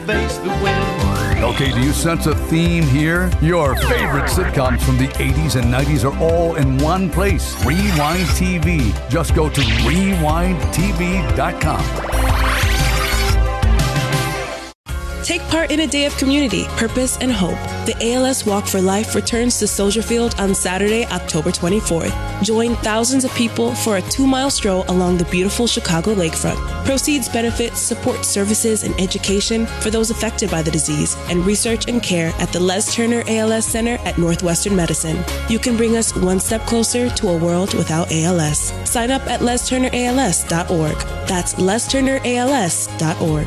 Face the wind. Okay, do you sense a theme here? Your favorite sitcoms from the 80s and 90s are all in one place. Rewind TV. Just go to rewindtv.com. Take part in a day of community, purpose, and hope. The ALS Walk for Life returns to Soldier Field on Saturday, October 24th. Join thousands of people for a 2-mile stroll along the beautiful Chicago lakefront. Proceeds benefit support services and education for those affected by the disease and research and care at the Les Turner ALS Center at Northwestern Medicine. You can bring us one step closer to a world without ALS. Sign up at lesturnerals.org. That's lesturnerals.org.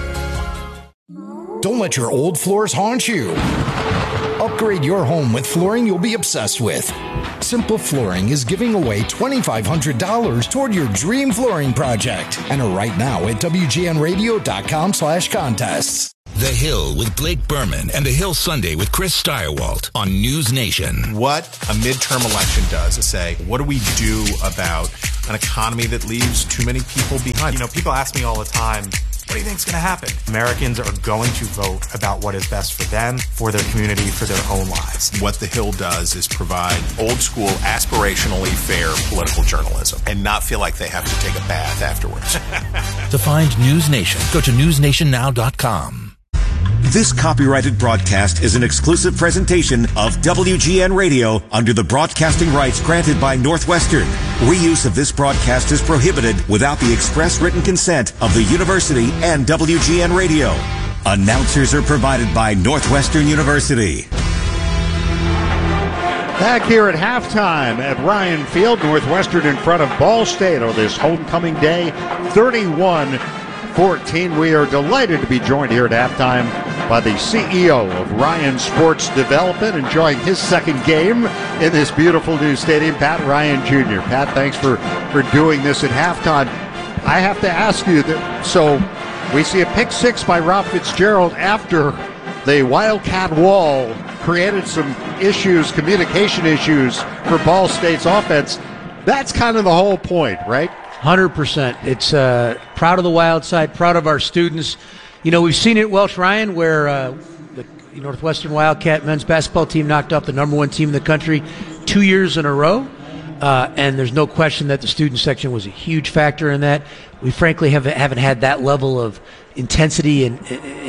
Don't let your old floors haunt you. Upgrade your home with flooring you'll be obsessed with. Simple Flooring is giving away $2,500 toward your dream flooring project. Enter right now at WGNradio.com/contests. The Hill with Blake Berman and The Hill Sunday with Chris Steyerwalt on News Nation. What a midterm election does is say, what do we do about an economy that leaves too many people behind? You know, people ask me all the time, what do you think is going to happen? Americans are going to vote about what is best for them, for their community, for their own lives. What The Hill does is provide old school, aspirationally fair political journalism and not feel like they have to take a bath afterwards. To find News Nation, go to newsnationnow.com. This copyrighted broadcast is an exclusive presentation of WGN Radio under the broadcasting rights granted by Northwestern. Reuse of this broadcast is prohibited without the express written consent of the university and WGN Radio. Announcers are provided by Northwestern University. Back here at halftime at Ryan Field, Northwestern in front of Ball State on this homecoming day, 31-14. We are delighted to be joined here at halftime by the CEO of Ryan Sports Development, enjoying his second game in this beautiful new stadium, Pat Ryan Jr. Pat, thanks for doing this at halftime. I have to ask you, so we see a pick six by Rob Fitzgerald after the Wildcat wall created some issues, communication issues for Ball State's offense. That's kind of the whole point, right? 100%. It's proud of the Wild side, proud of our students. You know, we've seen it at Welsh Ryan where the Northwestern Wildcat men's basketball team knocked off the number one team in the country 2 years in a row. And there's no question that the student section was a huge factor in that. We frankly haven't had that level of intensity and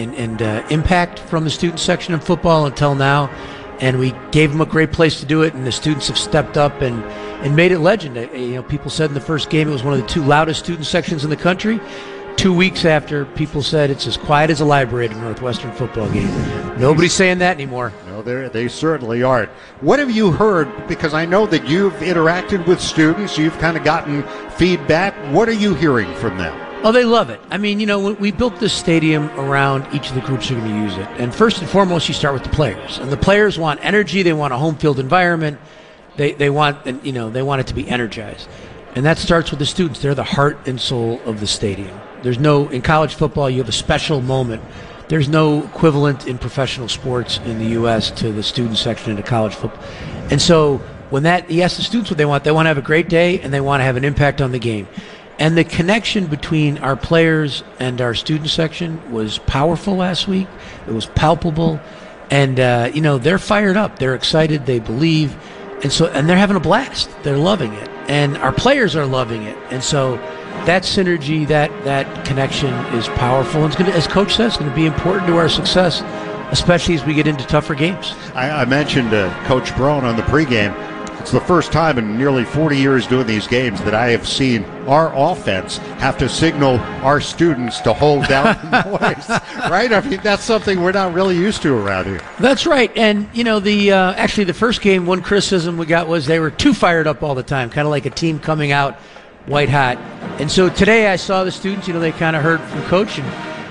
impact from the student section in football until now. And we gave them a great place to do it, and the students have stepped up and made it legend. You know, people said in the first game it was one of the two loudest student sections in the country. 2 weeks after, people said it's as quiet as a library at a Northwestern football game. Nobody's saying that anymore. No, they certainly aren't. What have you heard? Because I know that you've interacted with students. You've kind of gotten feedback. What are you hearing from them? Oh, they love it. I mean, you know, we built this stadium around each of the groups who are going to use it. And first and foremost, you start with the players. And the players want energy. They want a home field environment. They want it to be energized. And that starts with the students. They're the heart and soul of the stadium. In college football, you have a special moment. There's no equivalent in professional sports in the U.S. to the student section into college football. And so when you ask the students what they want to have a great day and they want to have an impact on the game. And the connection between our players and our student section was powerful last week. It was palpable. And, they're fired up. They're excited. They believe. And they're having a blast. They're loving it. And our players are loving it. And so that synergy, that connection is powerful. And it's going to, as Coach says, it's going to be important to our success, especially as we get into tougher games. I mentioned Coach Brown on the pregame. It's the first time in nearly 40 years doing these games that I have seen our offense have to signal our students to hold down the noise, right? I mean, that's something we're not really used to around here. That's right. And, actually the first game, one criticism we got was they were too fired up all the time, kind of like a team coming out white hot. And so today I saw the students, they kind of heard from Coach.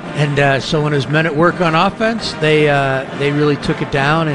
And so when it was men at work on offense, they really took it down.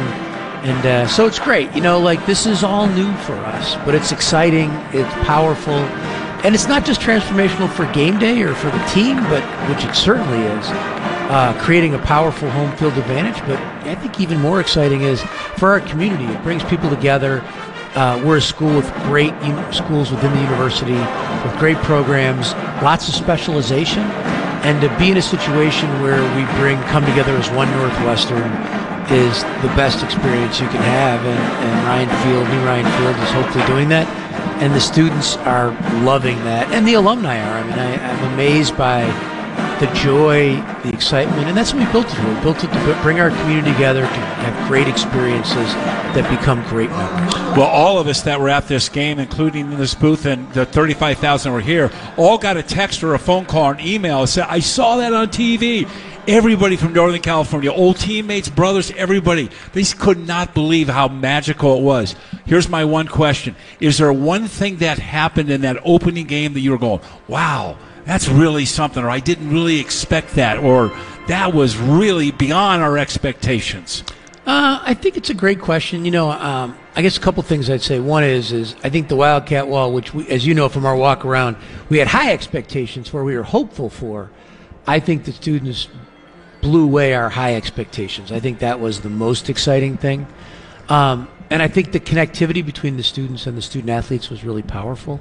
And so it's great. This is all new for us, but it's exciting, it's powerful, and it's not just transformational for game day or for the team, but which it certainly is, creating a powerful home field advantage. But I think even more exciting is for our community. It brings people together. We're a school with great schools within the university with great programs, lots of specialization. And to be in a situation where we come together as one Northwestern is the best experience you can have. And Ryan Field is hopefully doing that. And the students are loving that. And the alumni are. I mean, I'm amazed by the joy, the excitement. And that's what we built it for. We built it to bring our community together, to have great experiences that become great memories. Well, all of us that were at this game, including in this booth and the 35,000 were here, all got a text or a phone call or an email and said, I saw that on TV. Everybody from Northern California, old teammates, brothers, everybody, they could not believe how magical it was. Here's my one question. Is there one thing that happened in that opening game that you were going, wow, that's really something, or I didn't really expect that, or that was really beyond our expectations? I think it's a great question. I guess a couple things I'd say. One is I think the Wildcat Wall, which we, as you know from our walk around, we had high expectations for, we were hopeful for. I think the students blew away our high expectations. I think that was the most exciting thing. And I think the connectivity between the students and the student athletes was really powerful.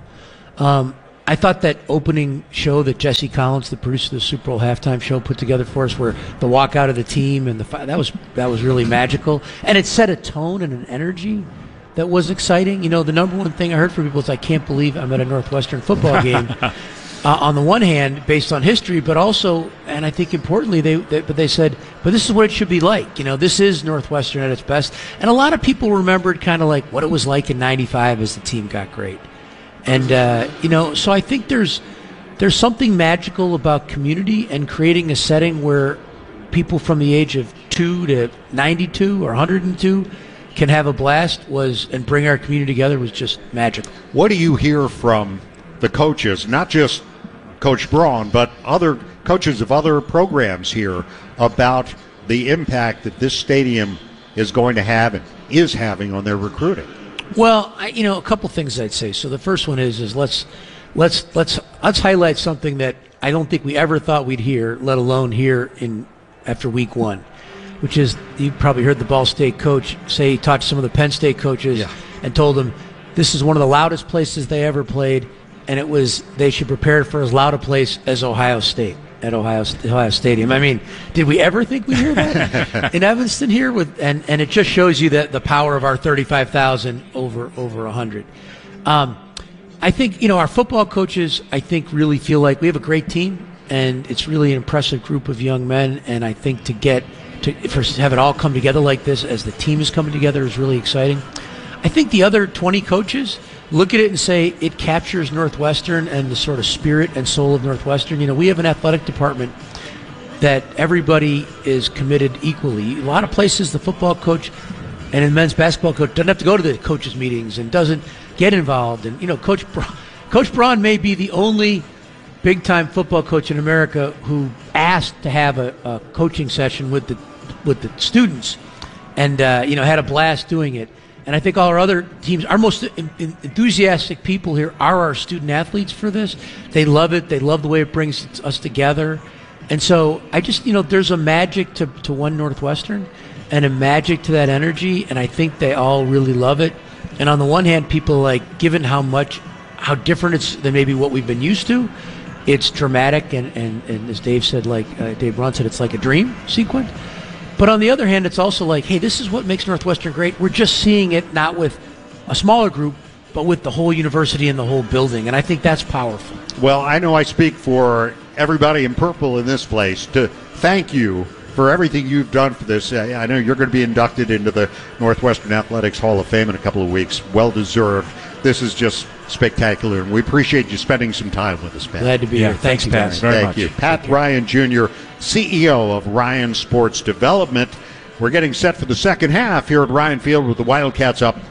I thought that opening show that Jesse Collins, the producer of the Super Bowl halftime show, put together for us, where the walkout of the team and that was really magical, and it set a tone and an energy that was exciting. The number one thing I heard from people is, I can't believe I'm at a Northwestern football game. On the one hand, based on history, but also, and I think importantly, they said, but this is what it should be like. This is Northwestern at its best, and a lot of people remembered kind of like what it was like in '95 as the team got great. And, so I think there's something magical about community and creating a setting where people from the age of 2 to 92 or 102 can have a blast and bring our community together was just magical. What do you hear from the coaches, not just Coach Braun, but other coaches of other programs here, about the impact that this stadium is going to have and is having on their recruiting? Well, a couple things I'd say. So the first one is let's highlight something that I don't think we ever thought we'd hear, let alone hear after week one, which is, you probably heard the Ball State coach say he talked to some of the Penn State coaches and told them this is one of the loudest places they ever played, and they should prepare for as loud a place as Ohio State at Ohio Stadium. I mean, did we ever think we'd hear that in Evanston here? And it just shows you that the power of our 35,000 over 100. I think our football coaches, I think, really feel like we have a great team, and it's really an impressive group of young men. And I think to have it all come together like this as the team is coming together is really exciting. I think the other 20 coaches look at it and say it captures Northwestern and the sort of spirit and soul of Northwestern. We have an athletic department that everybody is committed equally. A lot of places the football coach and the men's basketball coach doesn't have to go to the coaches' meetings and doesn't get involved. And, Coach Braun may be the only big-time football coach in America who asked to have a coaching session with the students and, had a blast doing it. And I think all our other teams, our most enthusiastic people here are our student athletes for this. They love it. They love the way it brings us together. And so I just, there's a magic to one Northwestern and a magic to that energy, and I think they all really love it. And on the one hand, people given how different it's than maybe what we've been used to, it's dramatic, and as Dave said, Dave Braun said, it's like a dream sequence. But on the other hand, it's also like, hey, this is what makes Northwestern great. We're just seeing it not with a smaller group, but with the whole university and the whole building. And I think that's powerful. Well, I know I speak for everybody in purple in this place to thank you for everything you've done for this. I know you're going to be inducted into the Northwestern Athletics Hall of Fame in a couple of weeks. Well deserved. This is just spectacular, and we appreciate you spending some time with us, Pat. Glad to be here. Thanks, Pat. Thank you. Pat Ryan Jr., CEO of Ryan Sports Development. We're getting set for the second half here at Ryan Field with the Wildcats up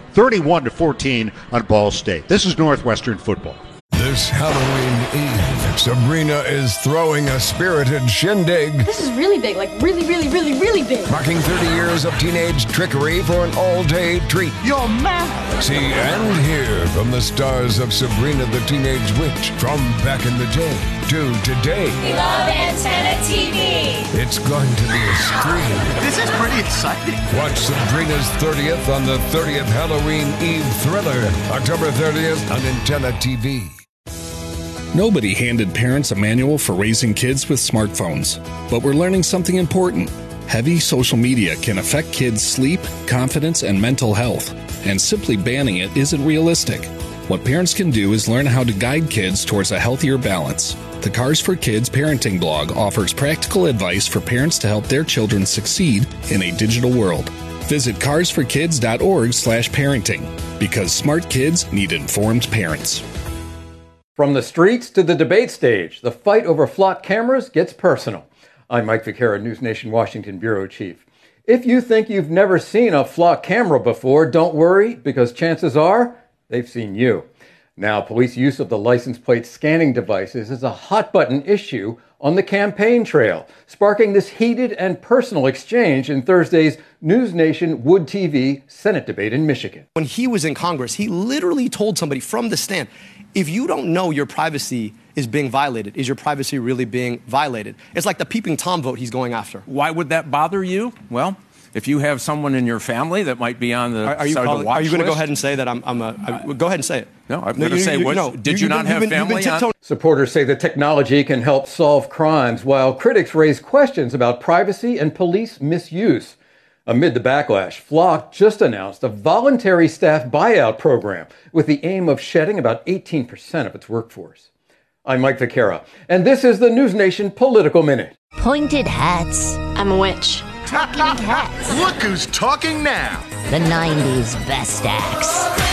31-14 on Ball State. This is Northwestern football. This Halloween Eve, Sabrina is throwing a spirited shindig. This is really big, really, really, really, really big. Marking 30 years of teenage trickery for an all-day treat. You're mad. See and hear from the stars of Sabrina the Teenage Witch from back in the day to today. We love Antenna TV. It's going to be a scream. This is pretty exciting. Watch Sabrina's 30th on the 30th Halloween Eve thriller, October 30th on Antenna TV. Nobody handed parents a manual for raising kids with smartphones, but we're learning something important. Heavy social media can affect kids' sleep, confidence, and mental health, and simply banning it isn't realistic. What parents can do is learn how to guide kids towards a healthier balance. The Cars for Kids parenting blog offers practical advice for parents to help their children succeed in a digital world. Visit carsforkids.org/parenting, because smart kids need informed parents. From the streets to the debate stage, the fight over flock cameras gets personal. I'm Mike Vaquera, News Nation Washington Bureau Chief. If you think you've never seen a flock camera before, don't worry, because chances are they've seen you. Now, police use of the license plate scanning devices is a hot-button issue on the campaign trail, sparking this heated and personal exchange in Thursday's News Nation Wood TV Senate debate in Michigan. When he was in Congress, he literally told somebody from the stand, if you don't know your privacy is being violated, is your privacy really being violated? It's like the peeping Tom vote he's going after. Why would that bother you? Well, if you have someone in your family that might be on the Are you going to go ahead and say that go ahead and say it. No, I'm going to say, did you not have family on? Supporters say the technology can help solve crimes, while critics raise questions about privacy and police misuse. Amid the backlash, Flock just announced a voluntary staff buyout program with the aim of shedding about 18% of its workforce. I'm Mike Vaquera, and this is the News Nation Political Minute. Pointed hats. I'm a witch. Talking hats. Look who's talking now. The 90s best acts.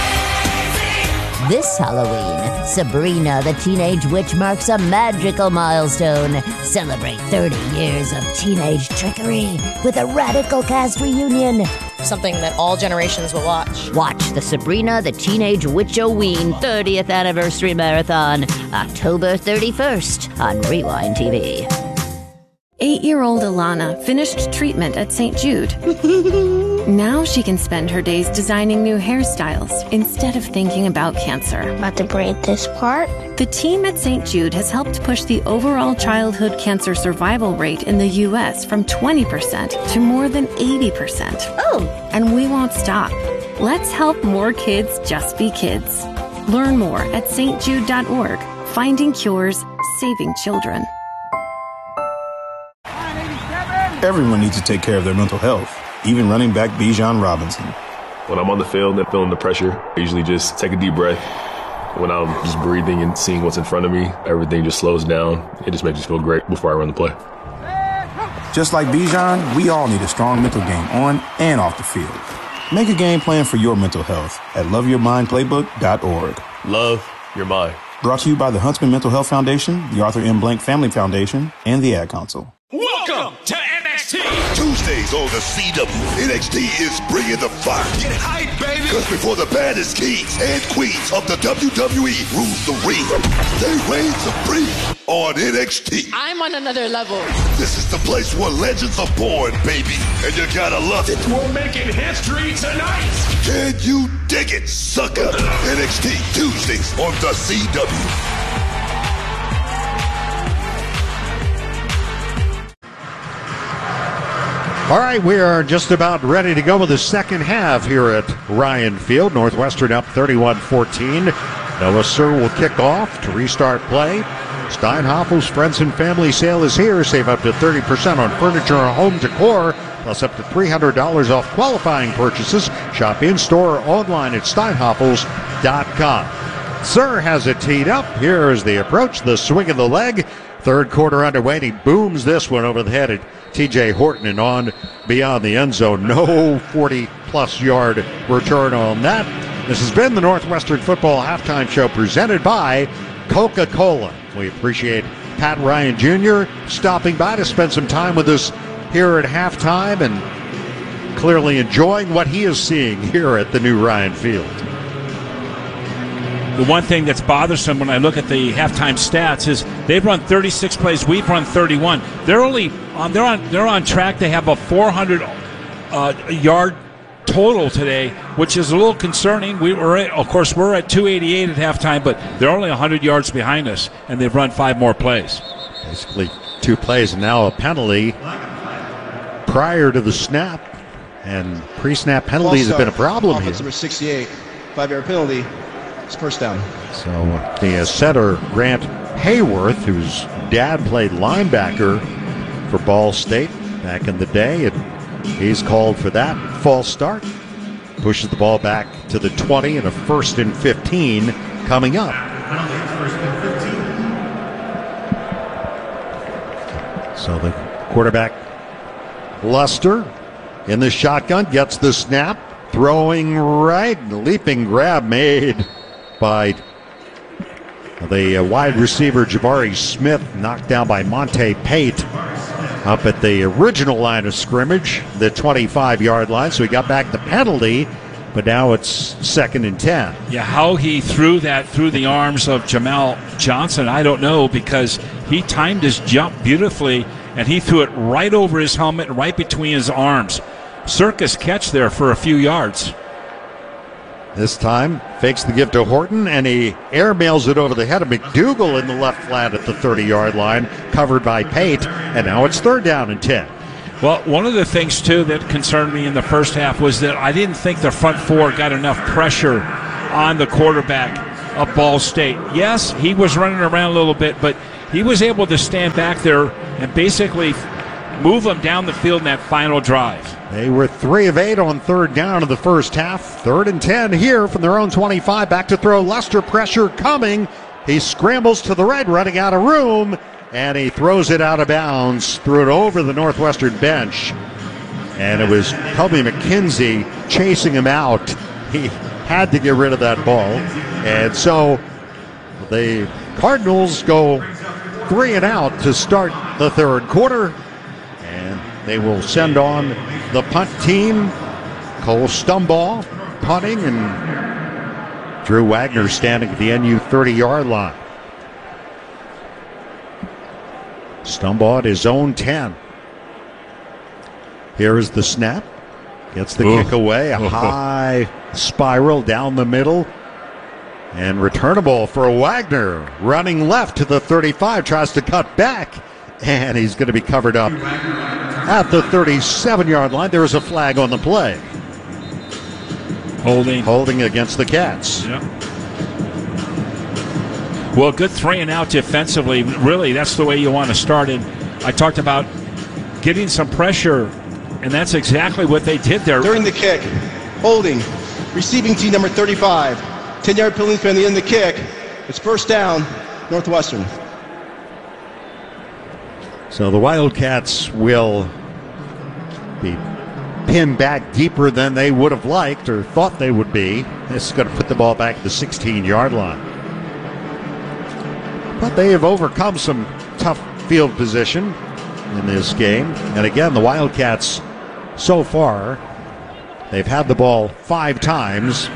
This Halloween, Sabrina the Teenage Witch marks a magical milestone. Celebrate 30 years of teenage trickery with a radical cast reunion. Something that all generations will watch. Watch the Sabrina the Teenage Witch-O-Ween 30th Anniversary Marathon, October 31st on Rewind TV. 8-year-old Alana finished treatment at St. Jude. Now she can spend her days designing new hairstyles instead of thinking about cancer. About to braid this part? The team at St. Jude has helped push the overall childhood cancer survival rate in the U.S. from 20% to more than 80%. Oh! And we won't stop. Let's help more kids just be kids. Learn more at stjude.org. Finding cures, saving children. Everyone needs to take care of their mental health, even running back Bijan Robinson. When I'm on the field and feeling the pressure, I usually just take a deep breath. When I'm just breathing and seeing what's in front of me, everything just slows down. It just makes me feel great before I run the play. Just like Bijan, we all need a strong mental game on and off the field. Make a game plan for your mental health at loveyourmindplaybook.org. Love your mind. Brought to you by the Huntsman Mental Health Foundation, the Arthur M. Blank Family Foundation, and the Ad Council. Welcome to NXT. Tuesdays on the CW, NXT is bringing the fire. Get hype, baby. Because before the baddest kings and queens of the WWE rules the ring, they reign supreme on NXT. I'm on another level. This is the place where legends are born, baby. And you gotta love it. We're making history tonight. Can you dig it, sucker? NXT Tuesdays on the CW. All right, we are just about ready to go with the second half here at Ryan Field. Northwestern up 31-14. Noah Sir will kick off to restart play. Steinhoffel's Friends and Family Sale is here. Save up to 30% on furniture and home decor, plus up to $300 off qualifying purchases. Shop in-store or online at steinhoffels.com. Sir has it teed up. Here is the approach, the swing of the leg. Third quarter underway, and he booms this one over the head at T.J. Horton and on beyond the end zone. No 40-plus yard return on that. This has been the Northwestern Football Halftime Show presented by Coca-Cola. We appreciate Pat Ryan Jr. stopping by to spend some time with us here at halftime and clearly enjoying what he is seeing here at the new Ryan Field. The one thing that's bothersome when I look at the halftime stats is they've run 36 plays, we've run 31. They're on track to have a 400 yard total today, which is a little concerning. We're at 288 at halftime, but they're only 100 yards behind us, and they've run 5 more plays. Basically 2 plays and now a penalty prior to the snap, and pre-snap penalties have been a problem here. Number 68, 5-yard penalty. It's first down. So the center, Grant Hayworth, whose dad played linebacker for Ball State back in the day, and he's called for that false start. Pushes the ball back to the 20 and a 1st and 15 coming up. So the quarterback, Luster, in the shotgun, gets the snap, throwing right, leaping grab made by the wide receiver Jabari Smith, knocked down by Monte Pate up at the original line of scrimmage, the 25-yard line. So he got back the penalty, but now it's 2nd and 10. Yeah, how he threw that through the arms of Jamal Johnson, I don't know, because he timed his jump beautifully, and he threw it right over his helmet, right between his arms. Circus catch there for a few yards. This time, fakes the give to Horton, and he airmails it over the head of McDougal in the left flat at the 30-yard line, covered by Pate, and now it's 3rd down and 10. Well, one of the things, too, that concerned me in the first half was that I didn't think the front four got enough pressure on the quarterback of Ball State. Yes, he was running around a little bit, but he was able to stand back there and basically move them down the field in that final drive. They were 3 of 8 on 3rd down in the first half. 3rd and 10 here from their own 25. Back to throw. Luster, pressure coming. He scrambles to the right, running out of room, and he throws it out of bounds. Threw it over the Northwestern bench, and it was Kobe McKenzie chasing him out. He had to get rid of that ball, and so the Cardinals go 3 and out to start the 3rd quarter. They will send on the punt team. Cole Stumbaugh punting, and Drew Wagner standing at the NU 30-yard line. Stumbaugh at his own 10. Here is the snap. Gets the kick away. A high spiral down the middle. And returnable for Wagner. Running left to the 35. Tries to cut back. And he's going to be covered up at the 37-yard line. There is a flag on the play. Holding against the Cats. Yep. Well, good 3 and out defensively. Really, that's the way you want to start it. I talked about getting some pressure, and that's exactly what they did there. During the kick, holding, receiving team number 35. 10-yard penalty from the end of the kick. It's 1st down, Northwestern. So the Wildcats will be pinned back deeper than they would have liked or thought they would be. This is going to put the ball back at the 16-yard line. But they have overcome some tough field position in this game. And again, the Wildcats so far, they've had the ball 5 times,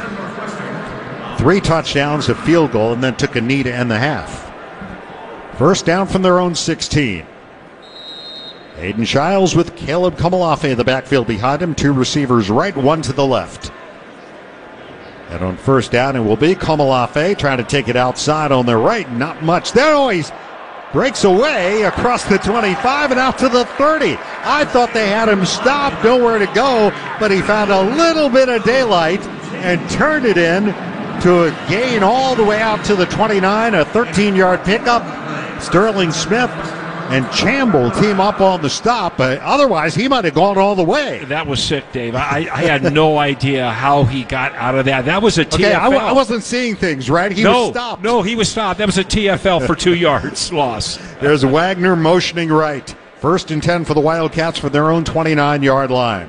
3 touchdowns, a field goal, and then took a knee to end the half. 1st down from their own 16. Aiden Childs with Caleb Komolafe in the backfield behind him. 2 receivers right, 1 to the left. And on 1st down, it will be Komolafe trying to take it outside on the right. Not much there. Oh, he breaks away across the 25 and out to the 30. I thought they had him stopped, nowhere to go, but he found a little bit of daylight and turned it in to a gain all the way out to the 29, a 13-yard pickup. Sterling Smith and Chamble team up on the stop. Otherwise, he might have gone all the way. That was sick, Dave. I had no idea how he got out of that. That was a TFL. Okay, I wasn't seeing things, right? He was stopped. No, he was stopped. That was a TFL for 2 yards loss. There's Wagner motioning right. 1st and 10 for the Wildcats for their own 29-yard line.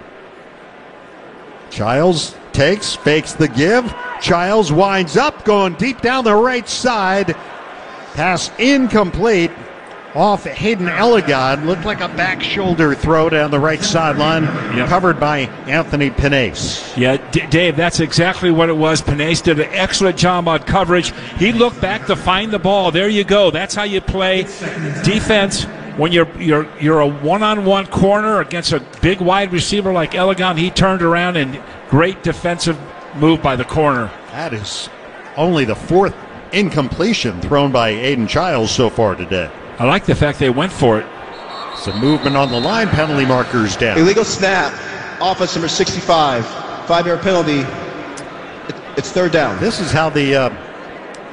Childs takes, fakes the give. Childs winds up, going deep down the right side. Pass incomplete off Hayden Elegant. Looked like a back shoulder throw down the right sideline, covered by Anthony Panase. Yeah, Dave, that's exactly what it was. Panase did an excellent job on coverage. He looked back to find the ball. There you go. That's how you play defense when you're a one-on-one corner against a big wide receiver like Elegant. He turned around, and great defensive move by the corner. That is only the 4th incompletion thrown by Aiden Childs so far today. I like the fact they went for it. Some movement on the line, penalty markers down. Illegal snap, offense number 65, 5-yard penalty. It's 3rd down. This is how the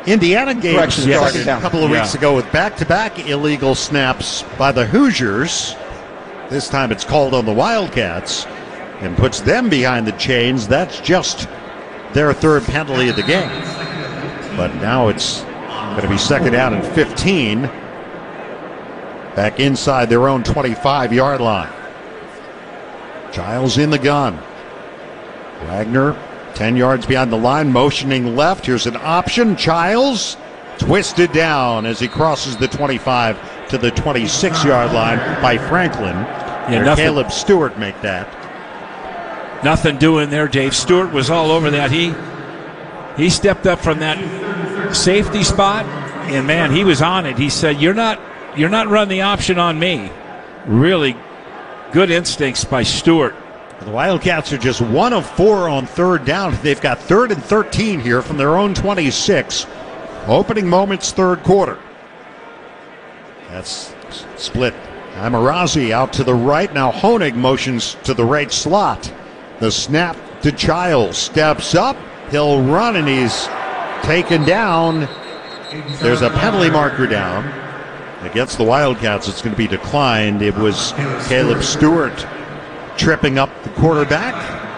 Indiana game Correction, started down. a couple of weeks ago with back-to-back illegal snaps by the Hoosiers. This time it's called on the Wildcats and puts them behind the chains. That's just their third penalty of the game. But now it's going to be second down and 15. Back inside their own 25-yard line. Giles in the gun. Wagner 10 yards behind the line, motioning left. Here's an option. Giles twisted down as he crosses the 25 to the 26-yard line by Franklin. Caleb Stewart make that. Nothing doing there, Dave. Stewart was all over that. He stepped up from that safety spot, and man, he was on it. He said, "You're not running the option on me." Really good instincts by Stewart. The Wildcats are just 1 of 4 on third down. They've got 3rd and 13 here from their own 26. Opening moments, third quarter. That's split. Amarazi out to the right. Now Honig motions to the right slot. The snap to Giles. Steps up. He'll run, and he's taken down. There's a penalty marker down. Against the Wildcats, it's going to be declined. It was Caleb Stewart tripping up the quarterback.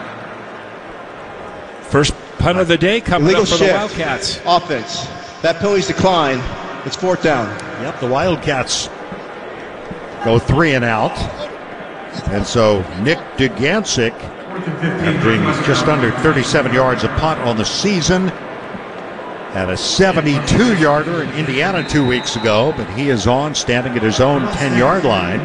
First punt of the day coming Illegal up for shift. the Wildcats. Offense. That penalty's declined. It's 4th down. Yep, the Wildcats go 3 and out. And so Nick Dugancic, averaging just under 37 yards a punt on the season, had a 72-yarder in Indiana 2 weeks ago, but he is on, standing at his own 10-yard line.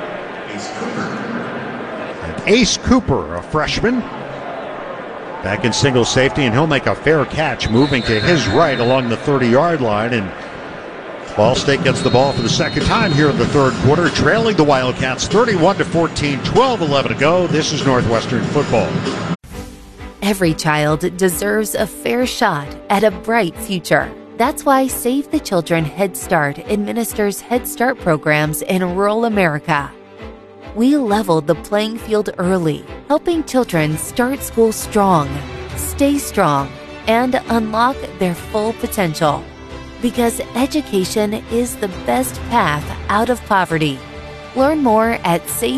And Ace Cooper, a freshman, back in single safety, and he'll make a fair catch, moving to his right along the 30-yard line. And Ball State gets the ball for the second time here in the third quarter, trailing the Wildcats 31-14, 12-11 to go. This is Northwestern football. Every child deserves a fair shot at a bright future. That's why Save the Children Head Start administers Head Start programs in rural America. We leveled the playing field early, helping children start school strong, stay strong, and unlock their full potential. Because education is the best path out of poverty. Learn more at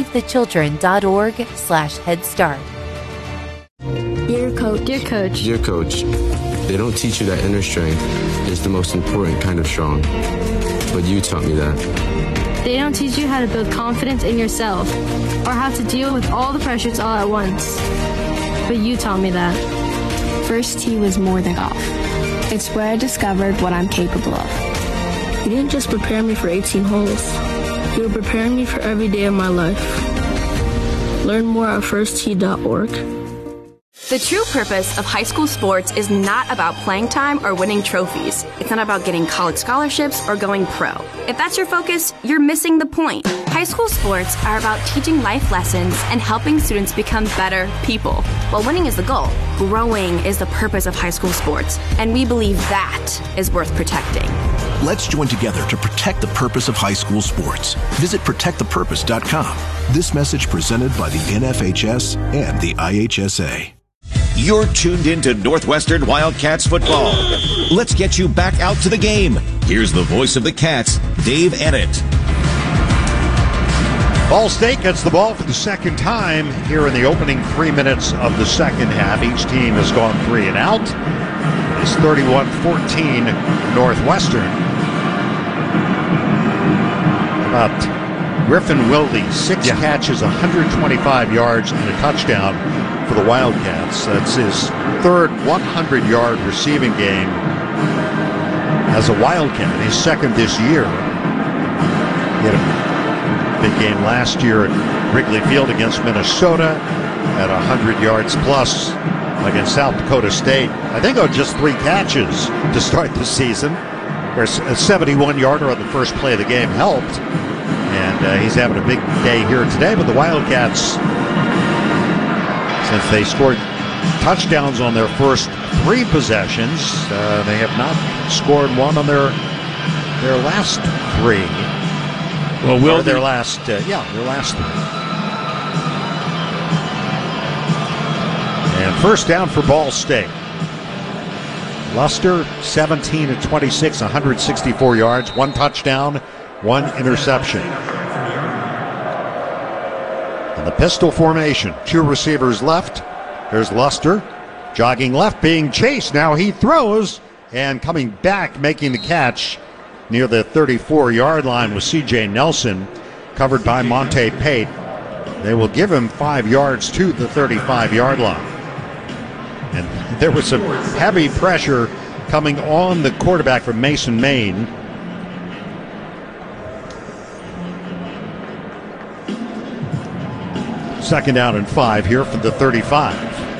savethechildren.org/headstart. Dear Coach. Dear Coach. Dear Coach, they don't teach you that inner strength is the most important kind of strong. But you taught me that. They don't teach you how to build confidence in yourself or how to deal with all the pressures all at once. But you taught me that. First tee was more than golf. It's where I discovered what I'm capable of. You didn't just prepare me for 18 holes. You were preparing me for every day of my life. Learn more at firsttee.org. The true purpose of high school sports is not about playing time or winning trophies. It's not about getting college scholarships or going pro. If that's your focus, you're missing the point. High school sports are about teaching life lessons and helping students become better people. While winning is the goal, growing is the purpose of high school sports, and we believe that is worth protecting. Let's join together to protect the purpose of high school sports. Visit protectthepurpose.com. This message presented by the NFHS and the IHSA. You're tuned into Northwestern Wildcats football. Let's get you back out to the game. Here's the voice of the Cats, Dave Ennett. Ball State gets the ball for the second time here in the opening 3 minutes of the second half. Each team has gone 3 and out. It's 31-14 Northwestern. About Griffin Wilde, 6 catches, 125 yards, and a touchdown for the Wildcats. That's his third 100-yard receiving game as a Wildcat, his second this year. He had a big game last year at Wrigley Field against Minnesota at 100 yards plus against South Dakota State. I think it was just 3 catches to start the season, where a 71-yarder on the first play of the game helped. And he's having a big day here today. But the Wildcats, since they scored touchdowns on their first 3 possessions, they have not scored one on their last 3. Well, will their last 3. And first down for Ball State. Luster, 17 of 26, 164 yards, 1 touchdown, 1 interception. And the pistol formation, 2 receivers left. There's Luster, jogging left, being chased. Now he throws, and coming back, making the catch near the 34-yard line was C.J. Nelson, covered by Monte Pate. They will give him 5 yards to the 35-yard line. And there was some heavy pressure coming on the quarterback from Mason Maine. Second down and 5 here for the 35.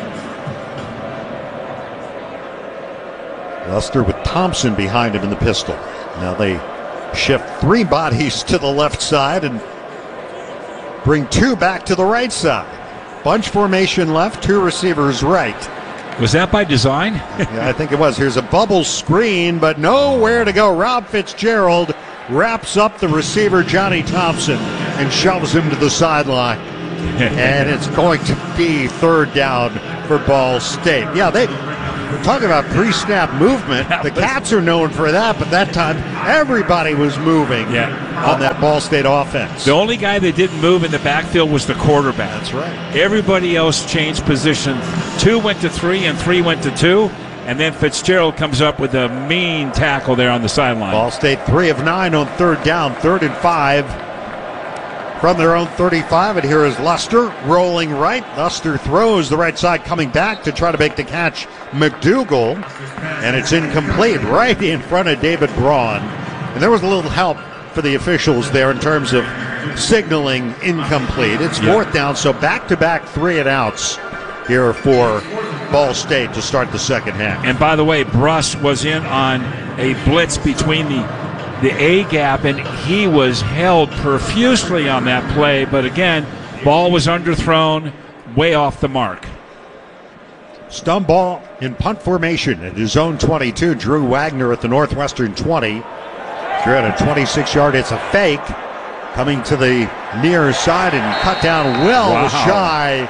Luster with Thompson behind him in the pistol. Now they shift 3 bodies to the left side and bring 2 back to the right side. Bunch formation left, 2 receivers right. Was that by design? Yeah, I think it was. Here's a bubble screen, but nowhere to go. Rob Fitzgerald wraps up the receiver, Johnny Thompson, and shoves him to the sideline. And it's going to be 3rd down for Ball State. Yeah, we're talking about pre-snap movement. The Cats are known for that, but that time everybody was moving on that Ball State offense. The only guy that didn't move in the backfield was the quarterback. That's right. Everybody else changed position. 2 went to 3 and 3 went to 2. And then Fitzgerald comes up with a mean tackle there on the sideline. Ball State 3 of 9 on 3rd down, 3rd and 5. From their own 35, and here is Luster rolling right. Luster throws the right side, coming back to try to make the catch. McDougal, and it's incomplete right in front of David Braun. And there was a little help for the officials there in terms of signaling incomplete. It's 4th down, so back-to-back 3 and outs here for Ball State to start the second half. And by the way, Bruss was in on a blitz between the A gap, and he was held profusely on that play, but again, ball was underthrown, way off the mark. Stun ball in punt formation at his own 22. Drew Wagner at the Northwestern 20. They're at a 26-yard. It's a fake coming to the near side and cut down well shy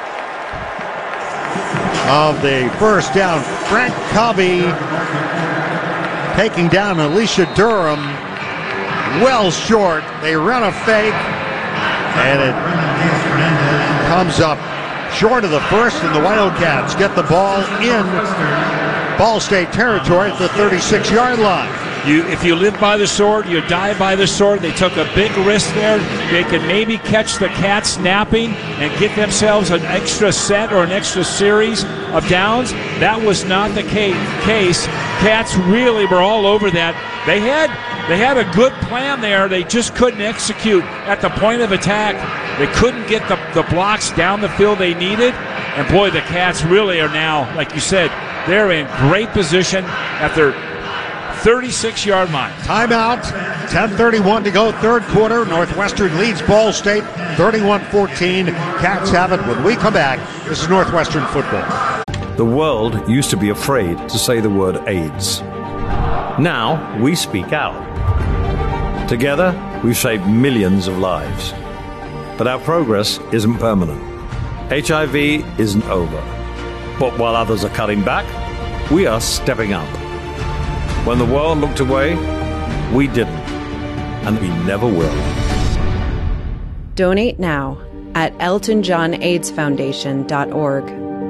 of the first down. Frank Covey taking down Alicia Durham. Well short. They run a fake, and it comes up short of the first, and the Wildcats get the ball in Ball State territory at the 36-yard line. If you live by the sword, you die by the sword. They took a big risk there. They could maybe catch the Cats snapping and get themselves an extra set or an extra series of downs. That was not the case. Cats really were all over that. They had a good plan there. They just couldn't execute at the point of attack. They couldn't get the blocks down the field they needed. And boy, the Cats really are now, like you said, they're in great position at their 36-yard line. Timeout. 10:31 to go, 3rd quarter. Northwestern leads Ball State 31-14. Cats have it when we come back. This is Northwestern football. The world used to be afraid to say the word AIDS. Now we speak out. Together, we've saved millions of lives. But our progress isn't permanent. HIV isn't over. But while others are cutting back, we are stepping up. When the world looked away, we didn't. And we never will. Donate now at EltonJohnAIDSFoundation.org.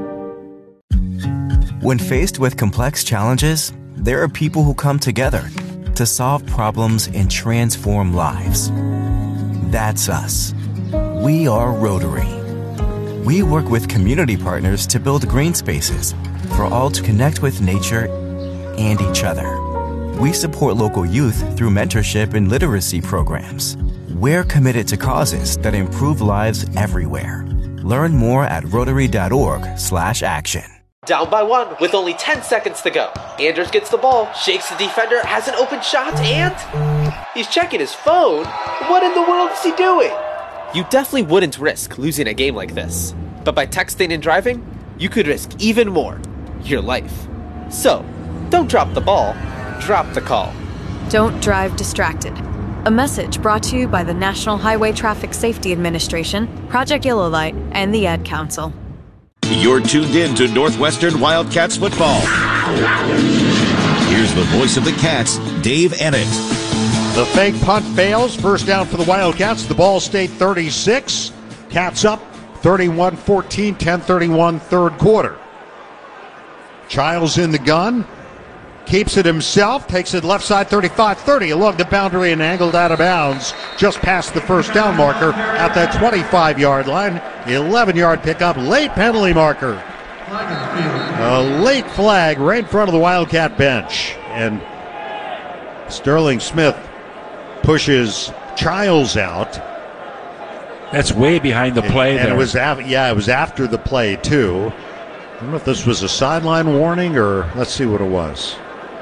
When faced with complex challenges, there are people who come together to solve problems and transform lives. That's us. We are Rotary. We work with community partners to build green spaces for all to connect with nature and each other. We support local youth through mentorship and literacy programs. We're committed to causes that improve lives everywhere. Learn more at Rotary.org/action. Down by 1 with only 10 seconds to go. Anders gets the ball, shakes the defender, has an open shot, and he's checking his phone. What in the world is he doing? You definitely wouldn't risk losing a game like this. But by texting and driving, you could risk even more, your life. So, don't drop the ball, drop the call. Don't drive distracted. A message brought to you by the National Highway Traffic Safety Administration, Project Yellow Light, and the Ad Council. You're tuned in to Northwestern Wildcats football. Here's the voice of the Cats, Dave Ennett. The fake punt fails. First down for the Wildcats. The Ball State 36. Cats up 31-14, 10-31 third quarter. Childs in the gun. Keeps it himself. Takes it left side 35-30 along the boundary and angled out of bounds just past the first down marker at that 25-yard line. 11-yard pickup. Late penalty marker. A late flag right in front of the Wildcat bench. And Sterling Smith pushes Childs out. That's way behind the play and there. It was after the play, too. I don't know if this was a sideline warning or let's see what it was.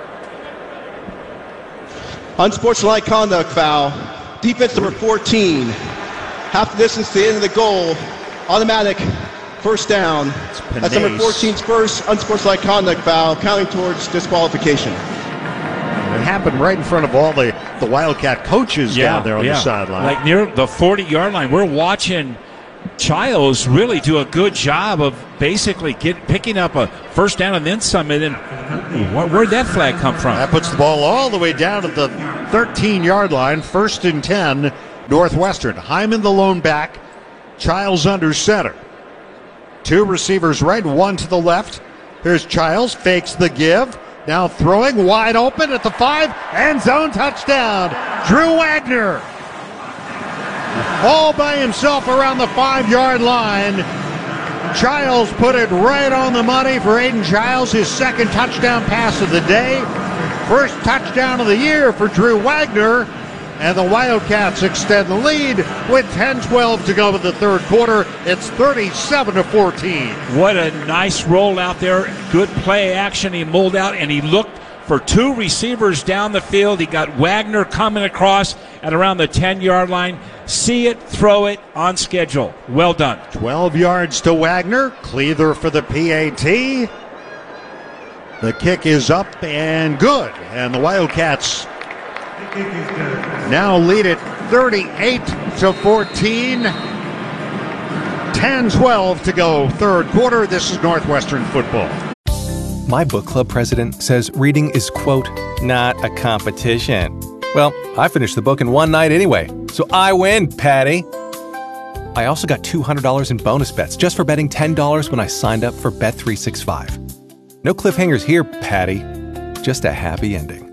Unsportsmanlike conduct foul. Defense number 14. Half the distance to the end of the goal. Automatic first down. That's number 14's first unsportsmanlike conduct foul, counting towards disqualification. It happened right in front of all the Wildcat coaches down there on the sideline. Like near the 40-yard line. We're watching Childs really do a good job of basically picking up a first down and then some. And then where'd that flag come from? That puts the ball all the way down at the 13-yard line. 1st and 10, Northwestern. Hyman the lone back. Childs under center. 2 receivers right, 1 to the left. Here's Childs, fakes the give. Now throwing wide open at the 5. End zone touchdown. Drew Wagner. All by himself around the 5-yard line. Childs put it right on the money for Aiden Childs, his second touchdown pass of the day. First touchdown of the year for Drew Wagner. And the Wildcats extend the lead with 10-12 to go in the third quarter. It's 37-14. What a nice roll out there. Good play action. He mulled out and he looked for 2 receivers down the field. He got Wagner coming across at around the 10-yard line. See it, throw it, on schedule. Well done. 12 yards to Wagner. Cleather for the PAT. The kick is up and good. And the Wildcats now lead it 38-14. 10-12 to go third quarter. This is Northwestern football. My book club president says reading is, quote, not a competition. Well, I finished the book in one night anyway, so I win, Patty. I also got $200 in bonus bets just for betting $10 when I signed up for Bet365. No cliffhangers here, Patty. Just a happy ending.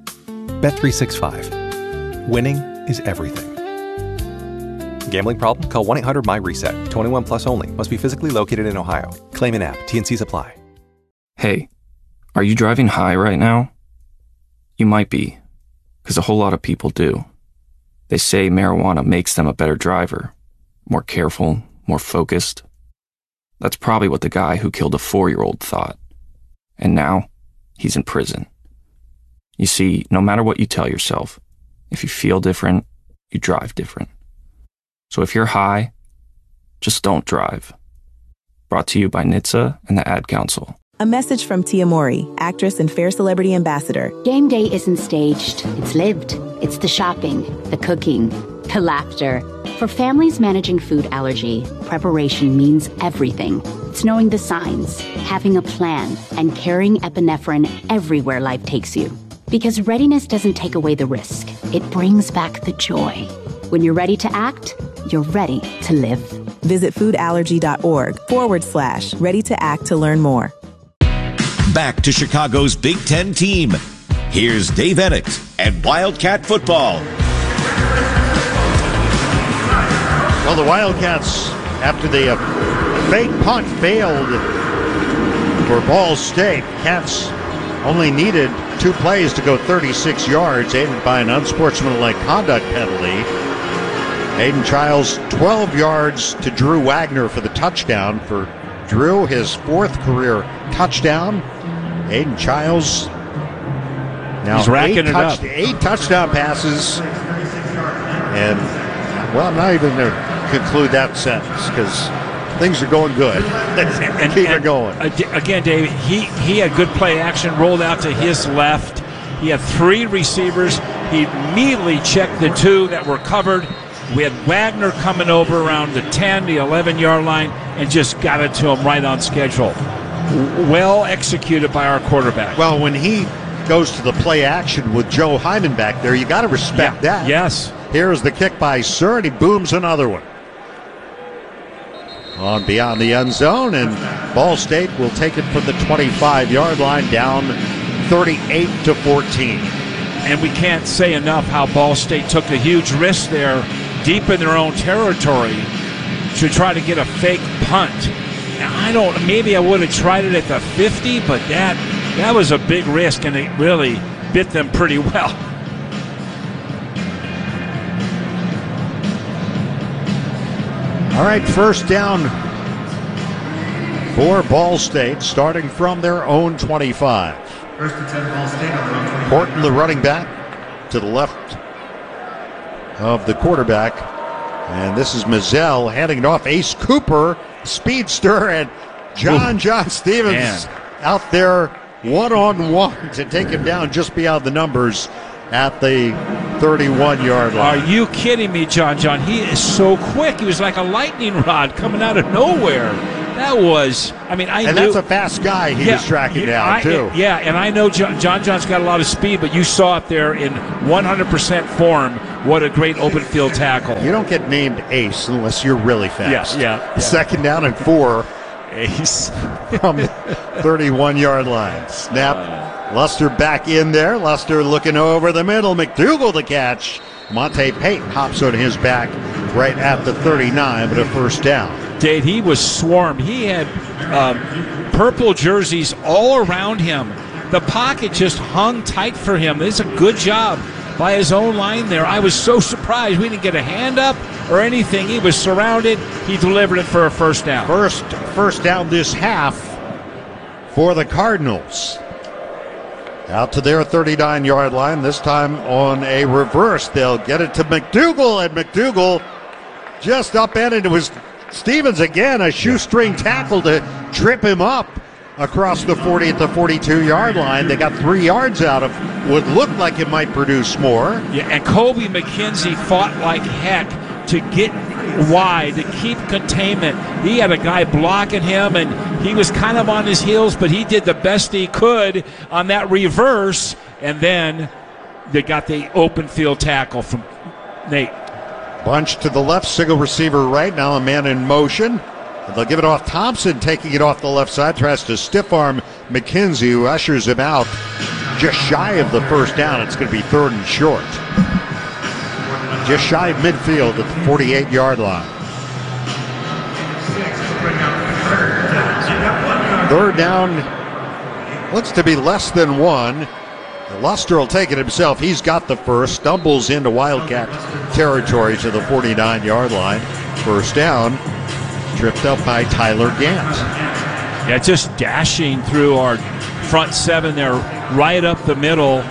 Bet365. Winning is everything. Gambling problem? Call 1-800-MY-RESET. 21 plus only. Must be physically located in Ohio. Claim an app. T&Cs apply. Hey, are you driving high right now? You might be, because a whole lot of people do. They say marijuana makes them a better driver, more careful, more focused. That's probably what the guy who killed a 4-year-old thought. And now, he's in prison. You see, no matter what you tell yourself, if you feel different, you drive different. So if you're high, just don't drive. Brought to you by NHTSA and the Ad Council. A message from Tia Mori, actress and Fair Celebrity Ambassador. Game day isn't staged, it's lived. It's the shopping, the cooking, the laughter. For families managing food allergy, preparation means everything. It's knowing the signs, having a plan, and carrying epinephrine everywhere life takes you. Because readiness doesn't take away the risk, it brings back the joy. When you're ready to act, you're ready to live. Visit foodallergy.org/ready to act to learn more. Back to Chicago's Big Ten team. Here's Dave Ennett and Wildcat football. Well, the Wildcats, after the fake punt failed for Ball State, Cats only needed 2 plays to go 36 yards, aided by an unsportsmanlike conduct penalty. Aiden Childs, 12 yards to Drew Wagner for the touchdown. For Drew, his 4th career touchdown. Aiden Childs now he's racking it up. 8 touchdown passes. And, well, I'm not even going to conclude that sentence because things are going good. Keep it going. Again, Dave, he had good play action, rolled out to his left. He had 3 receivers. He immediately checked the 2 that were covered. We had Wagner coming over around the 10, the 11-yard line, and just got it to him right on schedule. Well executed by our quarterback. Well, when he goes to the play action with Joe Hyman back there. You got to respect that. Yes. Here's the kick by Sir, and he booms another one. On beyond the end zone, and Ball State will take it from the 25-yard line, down 38-14. And we can't say enough how Ball State took a huge risk there, deep in their own territory, to try to get a fake punt. Now, maybe I would have tried it at the 50, but that was a big risk, and it really bit them pretty well. All right, first down for Ball State, starting from their own 25. First and 10, Ball State on their own 25. Horton, the running back, to the left of the quarterback. And this is Mizell handing it off. Ace Cooper, speedster, and John Stevens out there one-on-one to take him down just beyond the numbers at the 31-yard line. Are you kidding me, John? He is so quick. He was like a lightning rod coming out of nowhere. That was, I knew. And that's a fast guy he was tracking down, too. And I know John's got a lot of speed, but you saw it there in 100% form. What a great open field tackle. You don't get named Ace unless you're really fast. Yeah. Second down and 4. Ace from the 31-yard line. Snap. Luster back in there. Luster looking over the middle. McDougal the catch. Monte Payton hops on his back right at the 39, but a first down. Dave, he was swarmed. He had purple jerseys all around him. The pocket just hung tight for him. It's a good job by his own line there. I was so surprised. We didn't get a hand up or anything. He was surrounded. He delivered it for a first down. First down this half for the Cardinals. Out to their 39-yard line, this time on a reverse. They'll get it to McDougal, and McDougal just upended. It was Stevens again, a shoestring tackle to trip him up across the 40 at the 42-yard line. They got 3 yards out of what looked like it might produce more. Yeah, and Kobe McKenzie fought like heck to get wide, to keep containment. He had a guy blocking him, and he was kind of on his heels, but he did the best he could on that reverse, and then they got the open field tackle from Nate. Bunch to the left, single receiver right, now a man in motion. They'll give it off. Thompson taking it off the left side, tries to stiff arm McKenzie, who ushers him out just shy of the first down. It's going to be 3rd and short. Just shy of midfield at the 48-yard line. 3rd down looks to be less than 1. Luster will take it himself. He's got the first. Stumbles into Wildcat territory to the 49-yard line. First down. Tripped up by Tyler Gant. Yeah, just dashing through our front 7 there, right up the middle.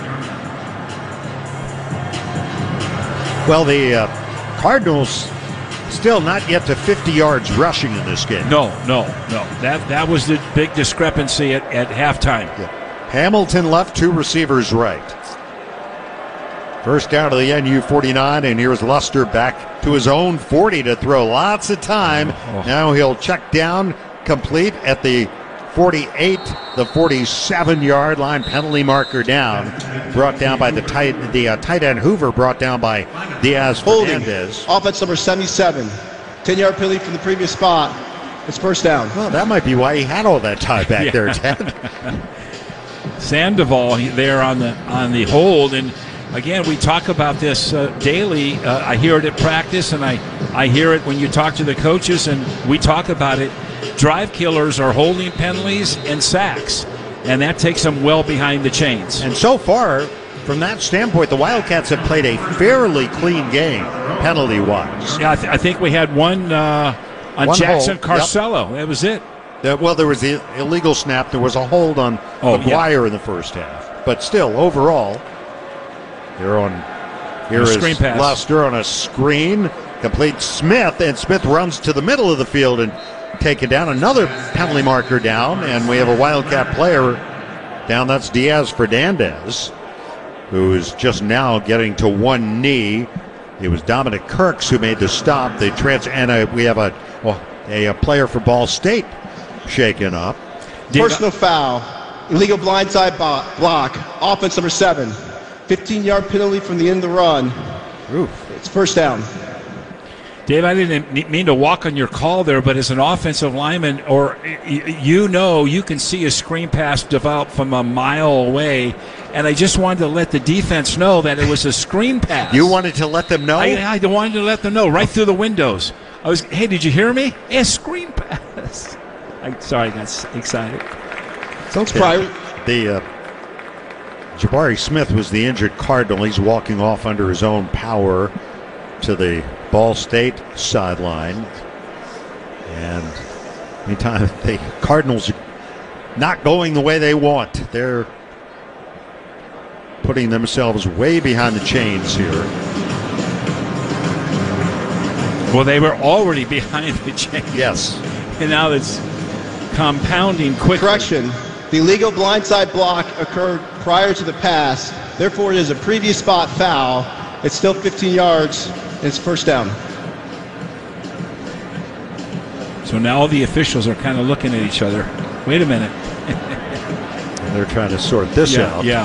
Well, the Cardinals still not yet to 50 yards rushing in this game. No. That was the big discrepancy at halftime. Yeah. Hamilton left, 2 receivers right. First down to the NU 49, and here's Luster back to his own 40 to throw. Lots of time. Now he'll check down, complete at the 48, the 47-yard line. Penalty marker down. Brought down by the tight end Hoover, brought down by Diaz Fernandez. Offense number 77. 10-yard penalty from the previous spot. It's first down. Well, that might be why he had all that time back there, Ted. Sandoval there on the hold, and again, we talk about this daily. I hear it at practice, and I hear it when you talk to the coaches, and we talk about it. Drive killers are holding penalties and sacks, and that takes them well behind the chains. And so far, from that standpoint, the Wildcats have played a fairly clean game, penalty-wise. Yeah, I think we had one on Jackson Carcello. Yep. That was it. Well, there was the illegal snap. There was a hold on McGuire in the first half. But still, overall, here is Luster on a screen. Complete Smith, and Smith runs to the middle of the field and taken down. Another penalty marker down, and we have a Wildcat player down. That's Diaz Fernandez, who is just now getting to one knee. It was Dominic Kirks who made the stop. And we have a player for Ball State shaken up. Personal foul Illegal blindside block. Offense number 7. 15-yard penalty from the end of the run. Oof. It's first down. Dave, I didn't mean to walk on your call there, but as an offensive lineman, you can see a screen pass develop from a mile away, and I just wanted to let the defense know that it was a screen pass. You wanted to let them know? I wanted to let them know right through the windows. Hey, did you hear me? Hey, a screen pass. Sorry, I got excited. Sounds private. Jabari Smith was the injured Cardinal. He's walking off under his own power to the Ball State sideline. And anytime the Cardinals are not going the way they want, they're putting themselves way behind the chains here. Well, they were already behind the chains. Yes. And now it's compounding quickly. Correction. The illegal blindside block occurred prior to the pass. Therefore, it is a previous spot foul. It's still 15 yards. It's first down. So now all the officials are kind of looking at each other. Wait a minute. And they're trying to sort this out. Yeah.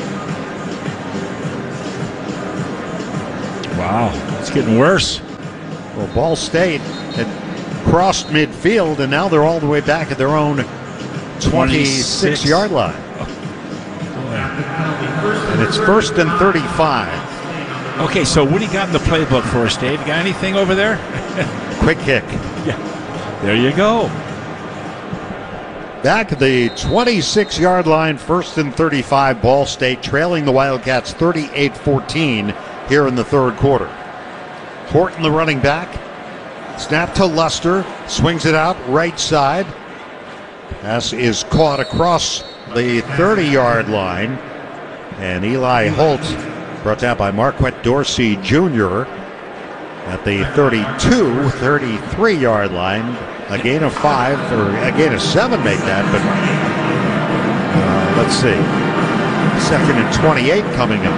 Wow. It's getting worse. Well, Ball State had crossed midfield, and now they're all the way back at their own 26-yard line. And it's first and 35. Okay, so what do you got in the playbook for us, Dave? You got anything over there? Quick kick. Yeah. There you go. Back at the 26-yard line, first and 35, Ball State trailing the Wildcats 38-14 here in the third quarter. Horton, the running back. Snap to Luster. Swings it out right side. Pass is caught across the 30-yard line. And Eli Holt, brought down by Marquette Dorsey Jr. at the 33-yard line. A gain of 5, or a gain of 7 make that, but let's see. Second and 28 coming up.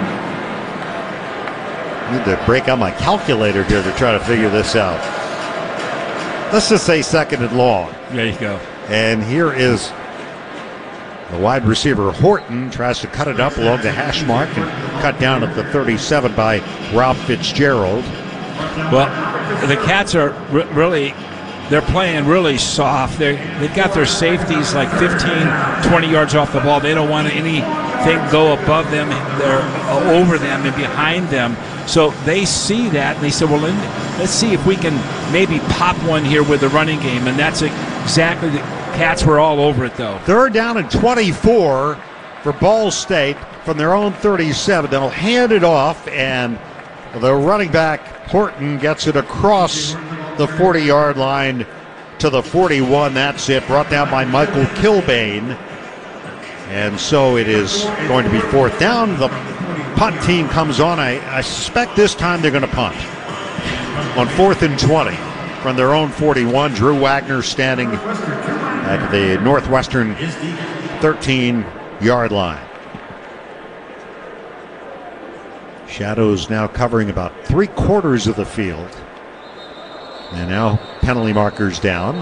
I need to break out my calculator here to try to figure this out. Let's just say second and long. There you go. And here is the wide receiver Horton, tries to cut it up along the hash mark and cut down at the 37 by Rob Fitzgerald. Well, the Cats are they're playing really soft. They've got their safeties like 15, 20 yards off the ball. They don't want anything go above them. They're over them and behind them. So they see that, and they said, well, let's see if we can maybe pop one here with the running game. And that's exactly the Cats were all over it, though. Third down and 24 for Ball State from their own 37. They'll hand it off, and the running back, Horton, gets it across the 40-yard line to the 41. That's it. Brought down by Michael Kilbane. And so it is going to be fourth down. The punt team comes on. I suspect this time they're going to punt. On 4th and 20 from their own 41. Drew Wagner standing at the Northwestern 13-yard line. Shadows now covering about 3/4 of the field. And now penalty markers down.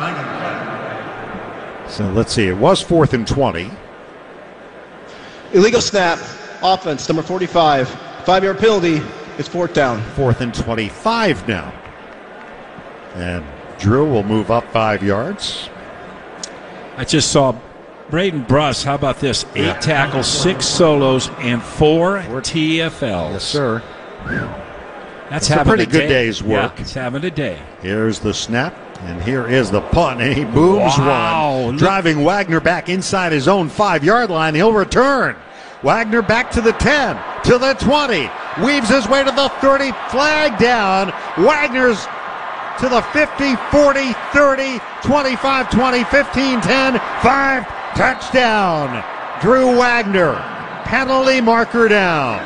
So let's see. It was 4th and 20. Illegal snap. Offense, number 45. 5-yard penalty. It's fourth down. 4th and 25 now. And Drew will move up 5 yards. I just saw Braden Bruss. How about this? 8 tackles, 6 solos, and 4 TFLs. Yes, sir. That's a pretty good day's work. Yeah, it's having a day. Here's the snap, and here is the punt, and he booms one. Driving Wagner back inside his own 5-yard line. He'll return. Wagner back to the 10, to the 20. Weaves his way to the 30. Flag down. Wagner's to the 50, 40, 30, 25, 20, 15, 10, 5. Touchdown. Drew Wagner. Penalty marker down.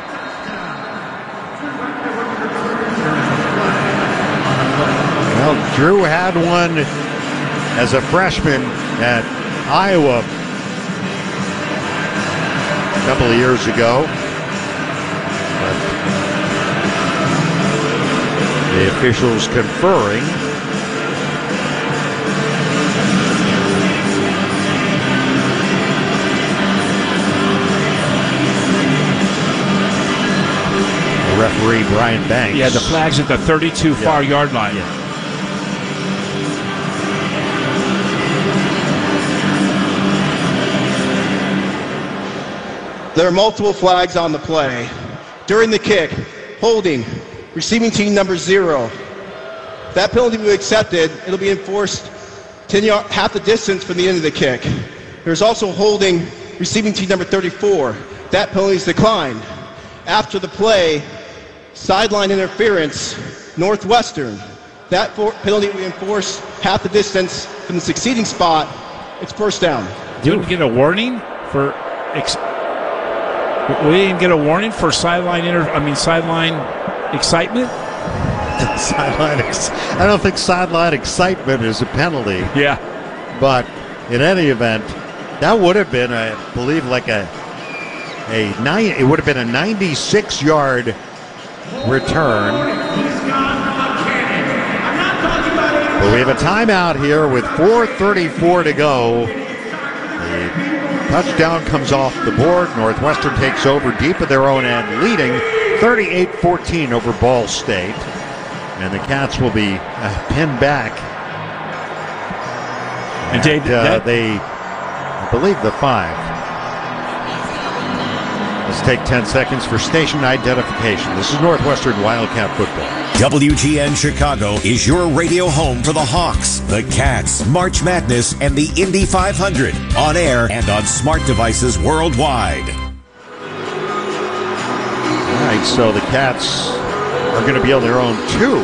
Well, Drew had one as a freshman at Iowa a couple of years ago. But the officials conferring. Brian Banks. Yeah, the flag's at the 32 far yard line. Yeah. There are multiple flags on the play. During the kick, holding, receiving team number 0. If that penalty will be accepted, it'll be enforced 10 yard, half the distance from the end of the kick. There's also holding, receiving team number 34. That penalty is declined. After the play, sideline interference, Northwestern. That penalty will be enforced half the distance from the succeeding spot. It's first down. Did we get a warning for? We didn't get a warning for sideline excitement. I don't think sideline excitement is a penalty. Yeah, but in any event, that would have been, I believe, like it would have been a 96-yard return. But we have a timeout here with 4:34 to go. The touchdown comes off the board. Northwestern takes over deep at their own end, leading 38-14 over Ball State. And the Cats will be pinned back. And Dave, I believe the 5. Let's take 10 seconds for station identification. This is Northwestern Wildcat football. WGN Chicago is your radio home for the Hawks, the Cats, March Madness, and the Indy 500. On air and on smart devices worldwide. All right, so the Cats are going to be on their own 2.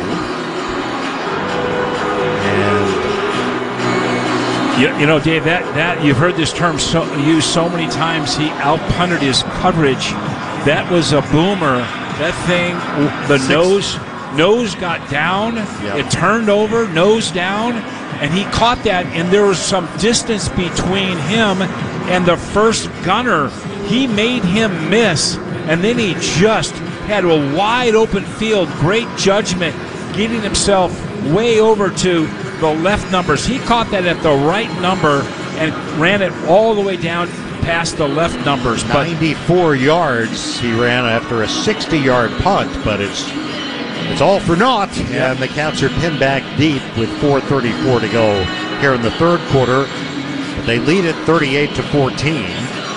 And you know, Dave, that you've heard this term used so many times. He out-punted his coverage. That was a boomer. That thing, nose got down. Yep. It turned over, nose down, and he caught that. And there was some distance between him and the first gunner. He made him miss, and then he just had a wide open field. Great judgment, getting himself way over to the left numbers. He caught that at the right number and ran it all the way down past the left numbers. 94 yards he ran after a 60-yard punt, but it's all for naught. Yep. And the Cats are pinned back deep with 4:34 to go here in the third quarter. But they lead it 38-14.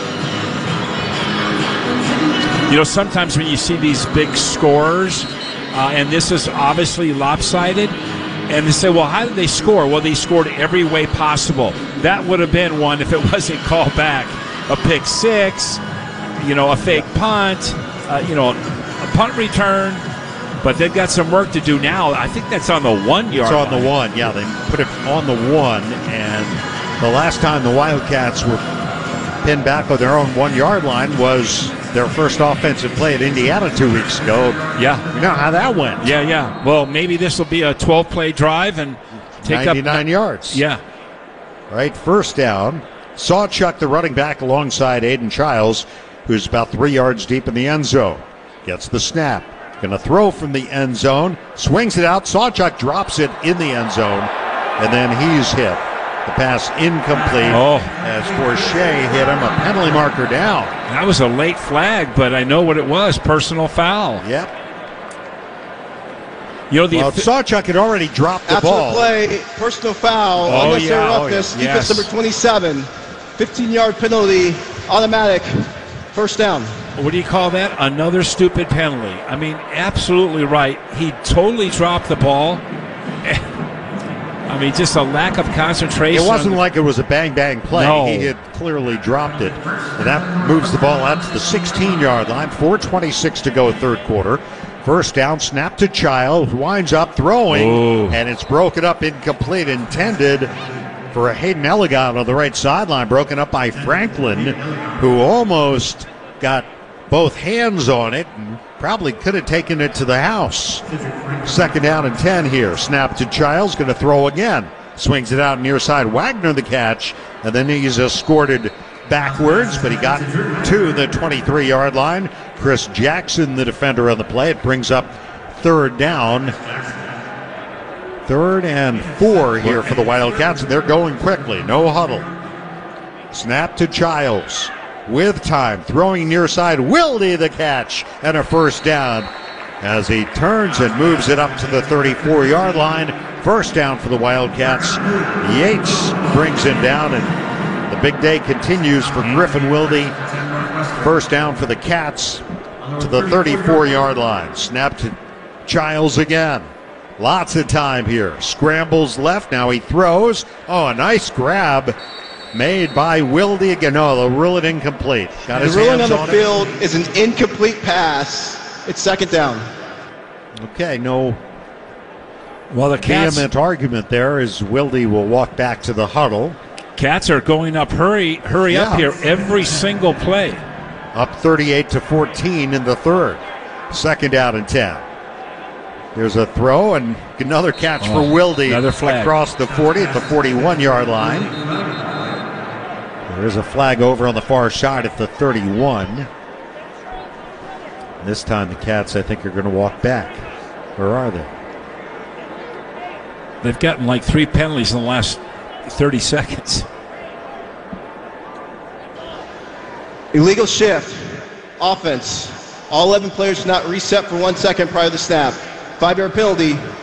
You know, sometimes when you see these big scores, and this is obviously lopsided, and they say, well, how did they score? Well, they scored every way possible. That would have been one if it wasn't called back. A pick six, a fake punt, a punt return. But they've got some work to do now. I think that's on the 1 yard line. It's on the 1, yeah. They put it on the 1, and the last time the Wildcats were pinned back on their own 1 yard line was their first offensive play at Indiana 2 weeks ago. Yeah. You know how that went. Yeah. Well, maybe this will be a 12-play drive and take 99 yards. Yeah. Right, first down. Sawchuk, the running back, alongside Aiden Childs, who's about 3 yards deep in the end zone. Gets the snap. Going to throw from the end zone. Swings it out. Sawchuk drops it in the end zone. And then he's hit. The pass incomplete as Forshea hit him. A penalty marker down. That was a late flag, but I know what it was. Personal foul. Yep. Sawchuk had already dropped the ball. After the play, personal foul. Unnecessary roughness. Defense number 27. 15-yard penalty. Automatic. First down. What do you call that? Another stupid penalty. I mean, absolutely right. He totally dropped the ball. I mean, just a lack of concentration. It wasn't like it was a bang-bang play. No. He had clearly dropped it. And that moves the ball out to the 16-yard line. 4:26 to go, third quarter. First down, snap to Child, winds up throwing, and it's broken up, incomplete, intended for a Hayden Elegant on the right sideline, broken up by Franklin, who almost got both hands on it and probably could have taken it to the house. Second down and 10 here. Snap to Childs, going to throw again. Swings it out near side. Wagner the catch, and then he's escorted backwards, but he got to the 23-yard line. Chris Jackson, the defender on the play. It brings up third down. 3rd and 4 here for the Wildcats, and they're going quickly. No huddle. Snap to Childs. With time, throwing near side, Wilde the catch, and a first down as he turns and moves it up to the 34-yard line. First down for the Wildcats. Yates brings him down, and the big day continues for Griffin Wilde. First down for the Cats to the 34-yard line. Snap to Giles again. Lots of time here. Scrambles left. Now he throws. Oh, a nice grab made by Wilde again. No, they'll rule it incomplete. Got his ruling hands on the field is an incomplete pass. It's second down. Okay, no well, the Cats, vehement argument there as Wilde will walk back to the huddle. Cats are going up. Hurry up here every single play. Up 38-14 in the third. Second down and 10. There's a throw and another catch for Wilde across the 40 at the 41-yard line. There is a flag over on the far side at the 31. This time the Cats, I think, are going to walk back. Or are they? They've gotten like 3 penalties in the last 30 seconds. Illegal shift. Offense. All 11 players should not reset for 1 second prior to the snap. 5-yard penalty.